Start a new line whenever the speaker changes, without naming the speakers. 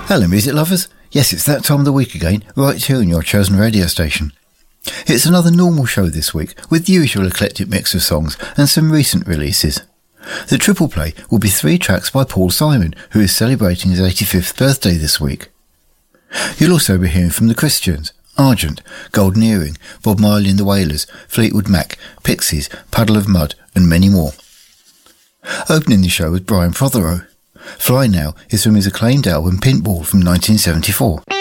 Hello music lovers, yes it's that time of the week again, right here on your chosen radio station. It's another normal show this week with the usual eclectic mix of songs and some recent releases. The triple play will be 3 tracks by Paul Simon, who is celebrating his 85th birthday this week. You'll also be hearing from the Christians, Argent, Golden Earring, Bob Marley and the Wailers, Fleetwood Mac, Pixies, Puddle of Mud and many more. Opening the show with Brian Prothero. Fly Now is from his acclaimed album Pinball from 1974.